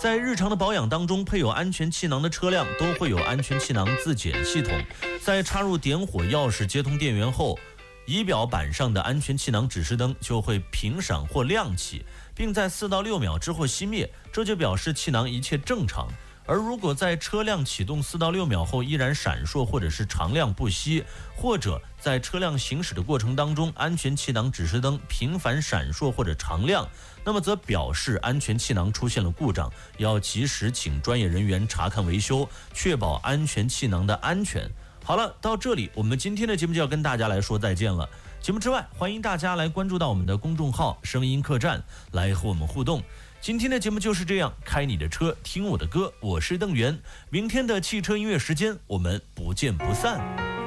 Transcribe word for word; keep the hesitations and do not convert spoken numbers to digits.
在日常的保养当中，配有安全气囊的车辆都会有安全气囊自检系统。在插入点火钥匙接通电源后，仪表板上的安全气囊指示灯就会频闪或亮起，并在四到六秒之后熄灭，这就表示气囊一切正常。而如果在车辆启动四到六秒后依然闪烁或者是常亮不熄，或者在车辆行驶的过程当中安全气囊指示灯频繁闪烁或者常亮，那么则表示安全气囊出现了故障，要及时请专业人员查看维修，确保安全气囊的安全。好了，到这里我们今天的节目就要跟大家来说再见了。节目之外，欢迎大家来关注到我们的公众号声音客栈，来和我们互动。今天的节目就是这样，开你的车，听我的歌，我是邓源。明天的汽车音乐时间，我们不见不散。